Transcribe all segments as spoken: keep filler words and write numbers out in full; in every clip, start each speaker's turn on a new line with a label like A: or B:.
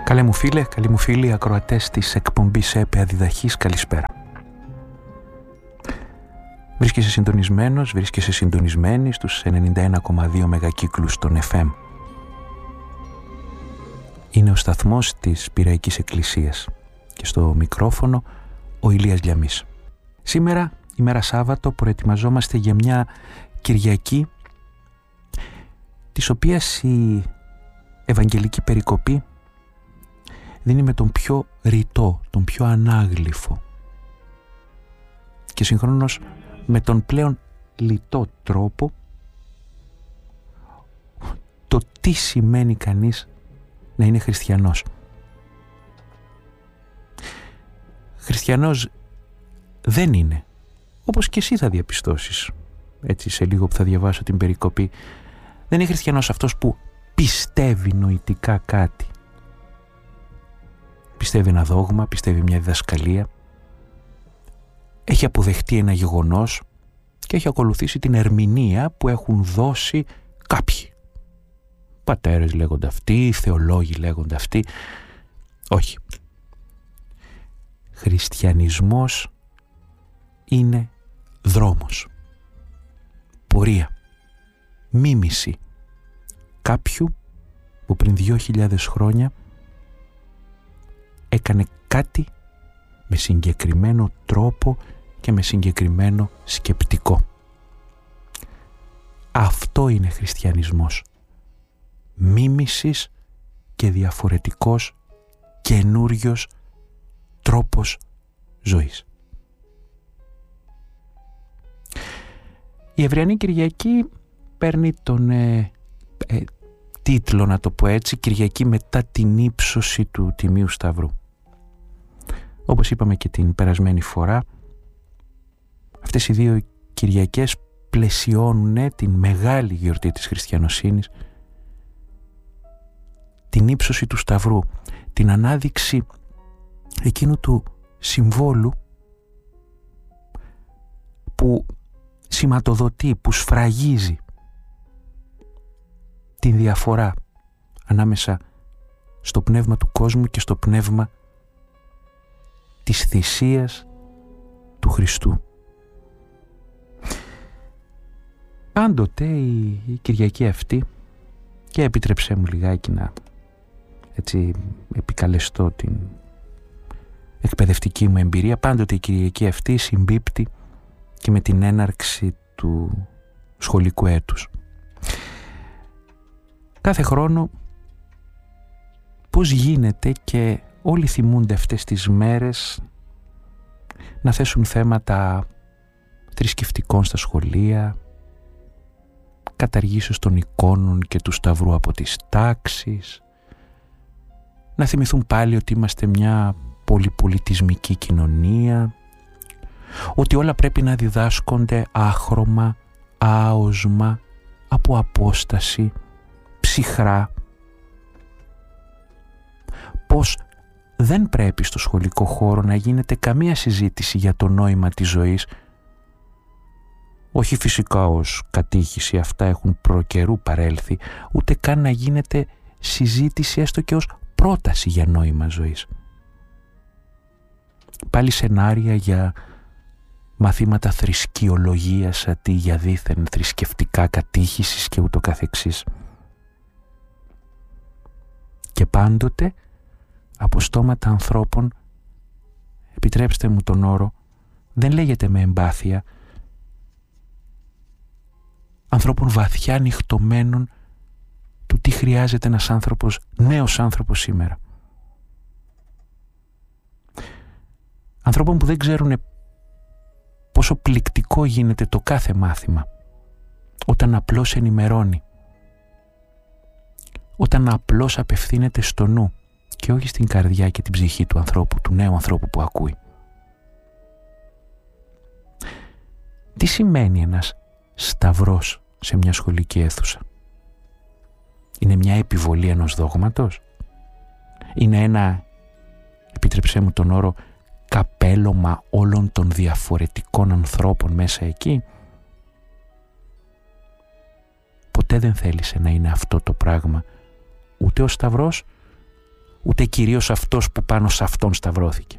A: Καλέ μου φίλε, καλοί μου φίλοι, ακροατές της εκπομπής ΕΠΕ Αδιδαχής, καλησπέρα. Βρίσκεσαι συντονισμένος, βρίσκεσαι συντονισμένη στους ενενήντα ένα κόμμα δύο μεγακύκλους των εφ εμ. Είναι ο σταθμός της Πειραϊκής Εκκλησίας και στο μικρόφωνο ο Ηλίας Λιαμής. Σήμερα, ημέρα Σάββατο, προετοιμαζόμαστε για μια Κυριακή της οποίας η Ευαγγελική Περικοπή δίνει με τον πιο ρητό, τον πιο ανάγλυφο και συγχρόνως με τον πλέον λιτό τρόπο το τι σημαίνει κανείς να είναι χριστιανός. Χριστιανός δεν είναι, όπως και εσύ θα διαπιστώσεις, έτσι σε λίγο που θα διαβάσω την περικοπή, δεν είναι χριστιανός αυτός που πιστεύει νοητικά κάτι. Πιστεύει ένα δόγμα, πιστεύει μια διδασκαλία, έχει αποδεχτεί ένα γεγονός και έχει ακολουθήσει την ερμηνεία που έχουν δώσει κάποιοι. Πατέρες λέγονται αυτοί, θεολόγοι λέγονται αυτοί. Όχι. Χριστιανισμός είναι δρόμος, πορεία, μίμηση κάποιου που πριν δύο χιλιάδες χρόνια έκανε κάτι με συγκεκριμένο τρόπο και με συγκεκριμένο σκεπτικό. Αυτό είναι χριστιανισμός. Μίμησης και διαφορετικός καινούριος τρόπος ζωής. Η Ευριανή Κυριακή παίρνει τον ε, ε, τίτλο, να το πω έτσι, Κυριακή μετά την ύψωση του Τιμίου Σταυρού. Όπως είπαμε και την περασμένη φορά, αυτές οι δύο Κυριακές πλαισιώνουν την μεγάλη γιορτή της χριστιανοσύνης, την ύψωση του Σταυρού, την ανάδειξη εκείνου του συμβόλου που σηματοδοτεί, που σφραγίζει την διαφορά ανάμεσα στο πνεύμα του κόσμου και στο πνεύμα της θυσίας του Χριστού. Πάντοτε η, η Κυριακή αυτή, και επιτρέψέ μου λιγάκι να έτσι επικαλεστώ την εκπαιδευτική μου εμπειρία, πάντοτε η Κυριακή αυτή συμπίπτει και με την έναρξη του σχολικού έτους. Κάθε χρόνο πώς γίνεται και όλοι θυμούνται αυτές τις μέρες να θέσουν θέματα θρησκευτικών στα σχολεία, καταργήσεως των εικόνων και του Σταυρού από τις τάξεις, να θυμηθούν πάλι ότι είμαστε μια πολυπολιτισμική κοινωνία, ότι όλα πρέπει να διδάσκονται άχρωμα, άοσμα, από απόσταση, ψυχρά. Πως δεν πρέπει στο σχολικό χώρο να γίνεται καμία συζήτηση για το νόημα της ζωής. Όχι φυσικά ως κατήχηση, αυτά έχουν προκαιρού παρέλθει, ούτε καν να γίνεται συζήτηση έστω και ως πρόταση για νόημα ζωής. Πάλι σενάρια για μαθήματα θρησκειολογίας αντί για δήθεν θρησκευτικά κατήχησης και ούτω καθεξής. Και πάντοτε από στόματα ανθρώπων, επιτρέψτε μου τον όρο, δεν λέγεται με εμπάθεια, ανθρώπων βαθιά νυχτωμένων του τι χρειάζεται ένας άνθρωπος, νέος άνθρωπος σήμερα. Ανθρώπων που δεν ξέρουν πόσο πληκτικό γίνεται το κάθε μάθημα όταν απλώς ενημερώνει, όταν απλώς απευθύνεται στο νου και όχι στην καρδιά και την ψυχή του ανθρώπου, του νέου ανθρώπου που ακούει. Τι σημαίνει ένας σταυρός σε μια σχολική αίθουσα? Είναι μια επιβολή ενός δόγματος? Είναι ένα, επιτρέψέ μου τον όρο, καπέλωμα όλων των διαφορετικών ανθρώπων μέσα εκεί? Ποτέ δεν θέλησε να είναι αυτό το πράγμα, ούτε ο Σταυρός, ούτε κυρίως αυτός που πάνω σε αυτόν σταυρώθηκε.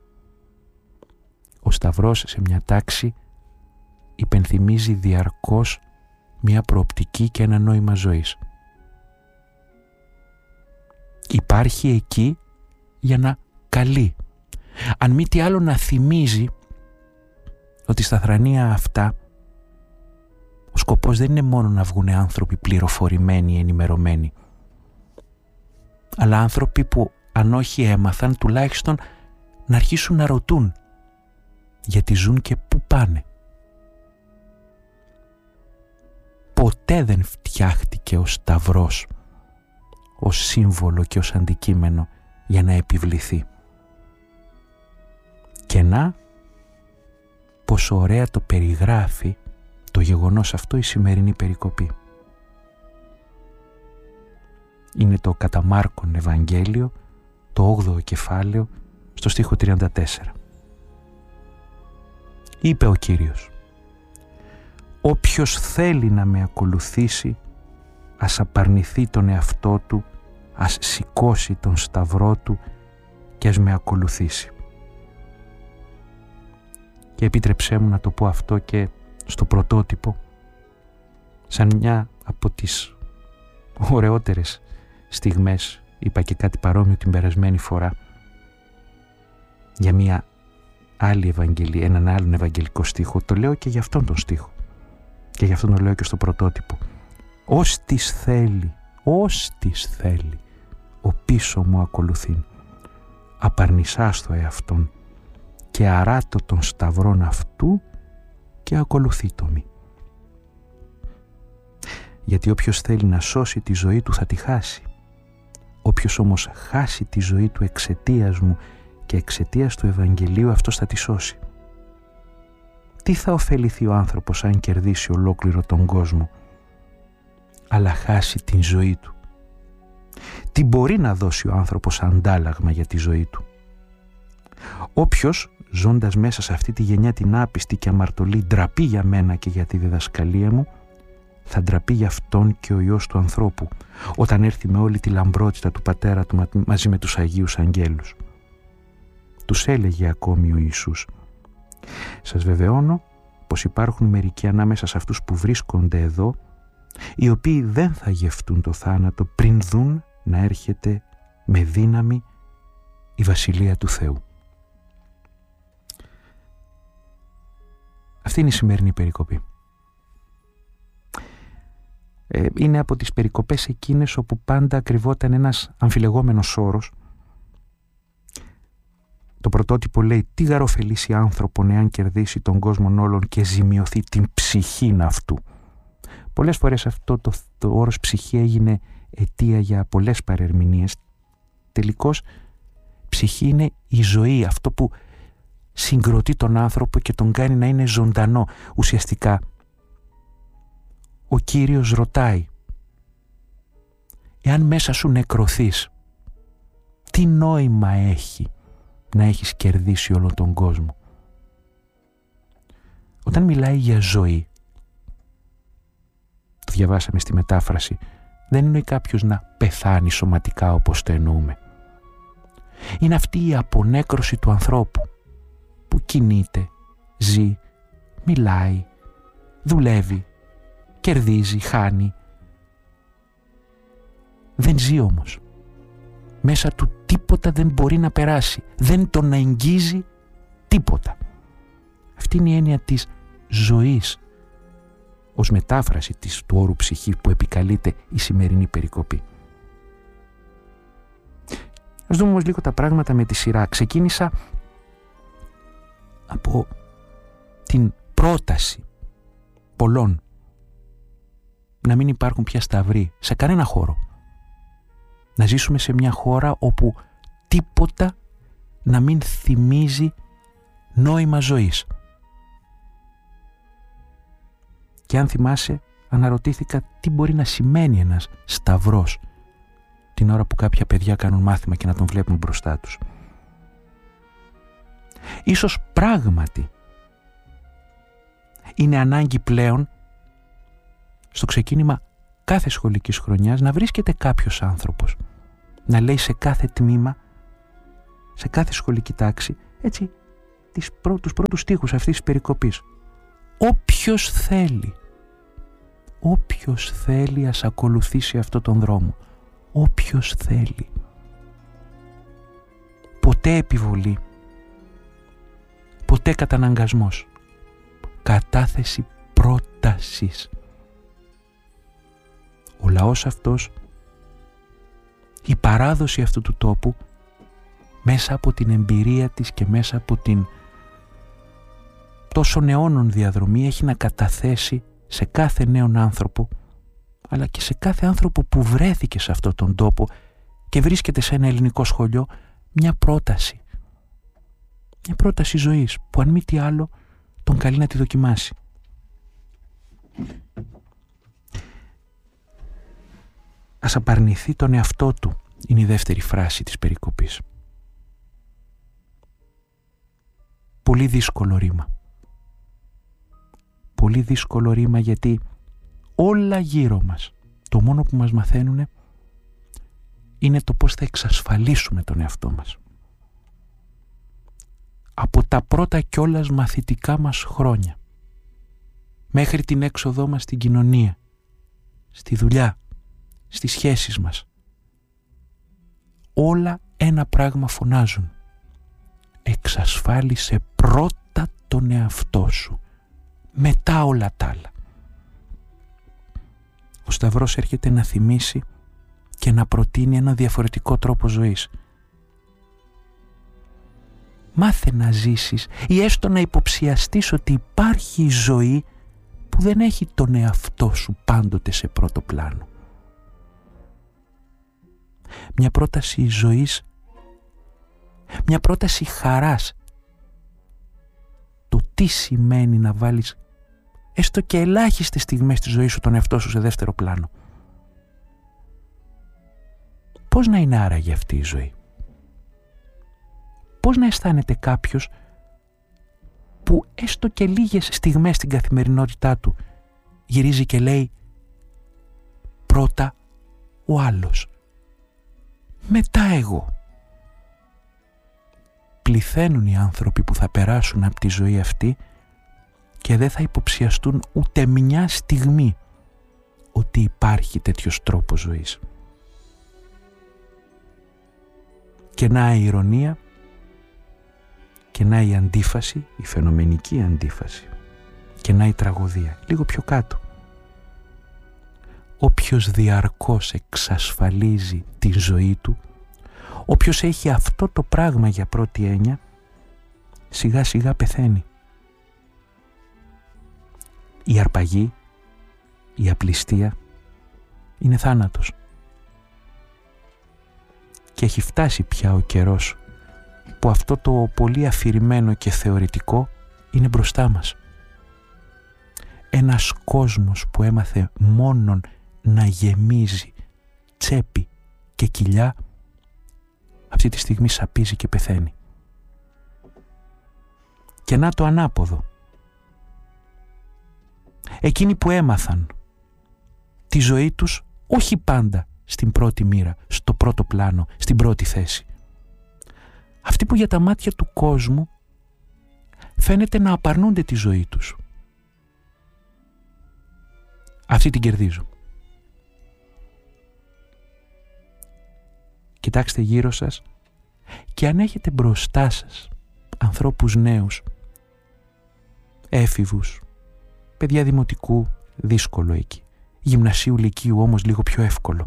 A: Ο σταυρός σε μια τάξη υπενθυμίζει διαρκώς μια προοπτική και ένα νόημα ζωής. Υπάρχει εκεί για να καλεί. Αν μη τι άλλο να θυμίζει ότι στα θρανία αυτά ο σκοπός δεν είναι μόνο να βγουν άνθρωποι πληροφορημένοι, ενημερωμένοι, αλλά άνθρωποι που αν όχι έμαθαν τουλάχιστον να αρχίσουν να ρωτούν γιατί ζουν και πού πάνε. Ποτέ δεν φτιάχτηκε ο σταυρός ως σύμβολο και ως αντικείμενο για να επιβληθεί. Και να, πόσο ωραία το περιγράφει το γεγονός αυτό η σημερινή περικοπή. Είναι το κατά Μάρκον Ευαγγέλιο, το όγδοο κεφάλαιο, στο στίχο τριάντα τέσσερα. Είπε ο Κύριος: «Όποιος θέλει να με ακολουθήσει, ας απαρνηθεί τον εαυτό του, ας σηκώσει τον σταυρό του και ας με ακολουθήσει». Και επίτρεψέ μου να το πω αυτό και στο πρωτότυπο, σαν μια από τις ωραιότερες στιγμές, είπα και κάτι παρόμοιο την περασμένη φορά, για μια άλλη Ευαγγελία, έναν άλλον Ευαγγελικό στίχο. Το λέω και για αυτόν τον στίχο και γι' αυτόν το λέω και στο πρωτότυπο. Ως της θέλει, ως της θέλει, ο πίσω μου ακολουθεί. Απαρνησάς το εαυτόν και αράτω των σταυρών αυτού και ακολουθεί το μη. Γιατί όποιος θέλει να σώσει τη ζωή του θα τη χάσει. Όποιος όμως χάσει τη ζωή του εξαιτίας μου και εξαιτίας του Ευαγγελίου, αυτός θα τη σώσει. Τι θα ωφεληθεί ο άνθρωπος αν κερδίσει ολόκληρο τον κόσμο, αλλά χάσει την ζωή του? Τι μπορεί να δώσει ο άνθρωπος αντάλλαγμα για τη ζωή του? Όποιος, ζώντας μέσα σε αυτή τη γενιά την άπιστη και αμαρτωλή, ντραπεί για μένα και για τη διδασκαλία μου, θα ντραπεί για αυτόν και ο Υιός του ανθρώπου, όταν έρθει με όλη τη λαμπρότητα του Πατέρα του μαζί με τους Αγίους Αγγέλους. Τους έλεγε ακόμη ο Ιησούς: «Σας βεβαιώνω πως υπάρχουν μερικοί ανάμεσα σε αυτούς που βρίσκονται εδώ, οι οποίοι δεν θα γευτούν το θάνατο πριν δουν να έρχεται με δύναμη η Βασιλεία του Θεού». Αυτή είναι η σημερινή περικοπή. Ε, είναι από τις περικοπές εκείνες όπου πάντα κρυβόταν ένας αμφιλεγόμενος όρος. Το πρωτότυπο λέει: «Τι γαροφελήσει άνθρωπον εάν κερδίσει τον κόσμον όλων και ζημιωθεί την ψυχήν αυτού». Πολλές φορές αυτό το, το όρος ψυχή έγινε αιτία για πολλές παρερμηνίες. Τελικώς ψυχή είναι η ζωή, αυτό που συγκροτεί τον άνθρωπο και τον κάνει να είναι ζωντανό. Ουσιαστικά ο Κύριος ρωτάει: εάν μέσα σου νεκρωθείς, τι νόημα έχει να έχεις κερδίσει όλο τον κόσμο? Όταν μιλάει για ζωή, το διαβάσαμε στη μετάφραση, δεν εννοεί κάποιος να πεθάνει σωματικά όπως το εννοούμε. Είναι αυτή η απονέκρωση του ανθρώπου που κινείται, ζει, μιλάει, δουλεύει, κερδίζει, χάνει. Δεν ζει όμως. Μέσα του τίποτα δεν μπορεί να περάσει. Δεν τον αγγίζει τίποτα. Αυτή είναι η έννοια της ζωής ως μετάφραση της, του όρου ψυχή που επικαλείται η σημερινή περικοπή. Ας δούμε όμως λίγο τα πράγματα με τη σειρά. Ξεκίνησα από την πρόταση πολλών να μην υπάρχουν πια σταυροί σε κανένα χώρο. Να ζήσουμε σε μια χώρα όπου τίποτα να μην θυμίζει νόημα ζωής. Και αν θυμάσαι, αναρωτήθηκα τι μπορεί να σημαίνει ένας σταυρός την ώρα που κάποια παιδιά κάνουν μάθημα και να τον βλέπουν μπροστά τους. Ίσως πράγματι είναι ανάγκη πλέον στο ξεκίνημα κάθε σχολικής χρονιάς να βρίσκεται κάποιος άνθρωπος, να λέει σε κάθε τμήμα, σε κάθε σχολική τάξη, έτσι, τις πρω, τους πρώτους στίχους αυτής της περικοπής. Όποιος θέλει, όποιος θέλει ας ακολουθήσει αυτό τον δρόμο. Όποιος θέλει. Ποτέ επιβολή, ποτέ καταναγκασμός. Κατάθεση πρότασης. Ο λαός αυτός, η παράδοση αυτού του τόπου, μέσα από την εμπειρία της και μέσα από την τόσο αιώνων διαδρομή, έχει να καταθέσει σε κάθε νέον άνθρωπο, αλλά και σε κάθε άνθρωπο που βρέθηκε σε αυτόν τον τόπο και βρίσκεται σε ένα ελληνικό σχολείο, μια πρόταση. Μια πρόταση ζωής που αν μη τι άλλο τον καλεί να τη δοκιμάσει. Ας απαρνηθεί τον εαυτό του, είναι η δεύτερη φράση της περικοπής. Πολύ δύσκολο ρήμα. Πολύ δύσκολο ρήμα, γιατί όλα γύρω μας το μόνο που μας μαθαίνουνε είναι το πώς θα εξασφαλίσουμε τον εαυτό μας. Από τα πρώτα κιόλας μαθητικά μας χρόνια μέχρι την έξοδό μας στην κοινωνία, στη δουλειά, στις σχέσεις μας, όλα ένα πράγμα φωνάζουν: εξασφάλισε πρώτα τον εαυτό σου, μετά όλα τα άλλα. Ο Σταυρός έρχεται να θυμίσει και να προτείνει ένα διαφορετικό τρόπο ζωής. Μάθε να ζήσεις ή έστω να υποψιαστείς ότι υπάρχει ζωή που δεν έχει τον εαυτό σου πάντοτε σε πρώτο πλάνο. Μια πρόταση ζωής, μια πρόταση χαράς. Το τι σημαίνει να βάλεις έστω και ελάχιστες στιγμές της ζωής σου τον εαυτό σου σε δεύτερο πλάνο. Πώς να είναι άραγε αυτή η ζωή? Πώς να αισθάνεται κάποιος που έστω και λίγες στιγμές στην καθημερινότητά του γυρίζει και λέει πρώτα ο άλλος, μετά εγώ. Πληθαίνουν οι άνθρωποι που θα περάσουν από τη ζωή αυτή και δεν θα υποψιαστούν ούτε μια στιγμή ότι υπάρχει τέτοιος τρόπος ζωής. Και να η ηρωνία, και να η αντίφαση, η φαινομενική αντίφαση, και να η τραγωδία, λίγο πιο κάτω. Όποιος διαρκώς εξασφαλίζει τη ζωή του, όποιος έχει αυτό το πράγμα για πρώτη έννοια, σιγά σιγά πεθαίνει. Η αρπαγή, η απληστία είναι θάνατος. Και έχει φτάσει πια ο καιρός που αυτό το πολύ αφηρημένο και θεωρητικό είναι μπροστά μας. Ένας κόσμος που έμαθε μόνον να γεμίζει τσέπη και κοιλιά, αυτή τη στιγμή σαπίζει και πεθαίνει. Και να το ανάποδο. Εκείνοι που έμαθαν τη ζωή τους όχι πάντα στην πρώτη μοίρα, στο πρώτο πλάνο, στην πρώτη θέση. Αυτοί που για τα μάτια του κόσμου φαίνεται να απαρνούνται τη ζωή τους, αυτοί την κερδίζουν. Κοιτάξτε γύρω σας και αν έχετε μπροστά σας ανθρώπους νέους, έφηβους, παιδιά δημοτικού, δύσκολο εκεί, γυμνασίου, λυκείου όμως λίγο πιο εύκολο.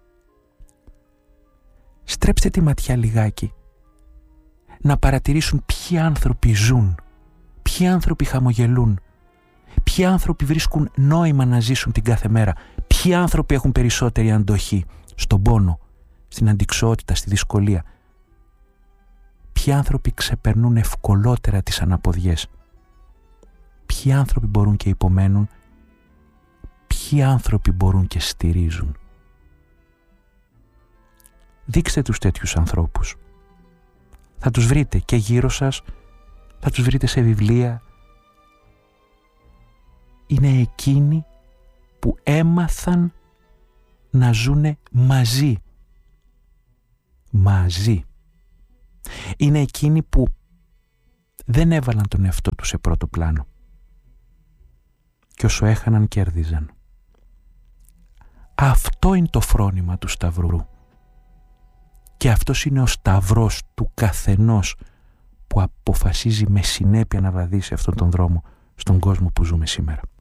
A: Στρέψτε τη ματιά λιγάκι να παρατηρήσουν ποιοι άνθρωποι ζουν, ποιοι άνθρωποι χαμογελούν, ποιοι άνθρωποι βρίσκουν νόημα να ζήσουν την κάθε μέρα, ποιοι άνθρωποι έχουν περισσότερη αντοχή στον πόνο, στην αντιξότητα, στη δυσκολία, ποιοι άνθρωποι ξεπερνούν ευκολότερα τις αναποδιές, ποιοι άνθρωποι μπορούν και υπομένουν, ποιοι άνθρωποι μπορούν και στηρίζουν. Δείξτε τους τέτοιους ανθρώπους. Θα τους βρείτε και γύρω σας, θα τους βρείτε σε βιβλία. Είναι εκείνοι που έμαθαν να ζουνε μαζί. μαζί. Είναι εκείνοι που δεν έβαλαν τον εαυτό τους σε πρώτο πλάνο. Και όσο έχαναν κέρδιζαν. Αυτό είναι το φρόνημα του Σταυρού. Και αυτός είναι ο σταυρός του καθενός που αποφασίζει με συνέπεια να βαδίσει αυτόν τον δρόμο στον κόσμο που ζούμε σήμερα.